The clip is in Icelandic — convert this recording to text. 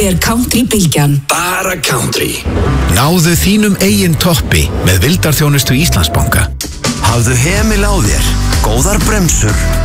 Country-bylgjan. Bara country. Náðu þínum eigin toppi með vildarþjónustu Íslandsbanka. Hafðu hemil á þér, góðar bremsur